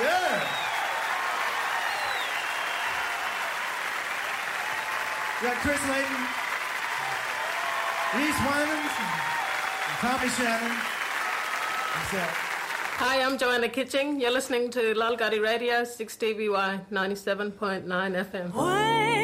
Yeah. We got Chris Layton, Reese Winans, and Tommy Shannon. What's that? Hi, I'm Joanna Kitching. You're listening to Lolgotti Radio, 6 TVY, 97.9 FM.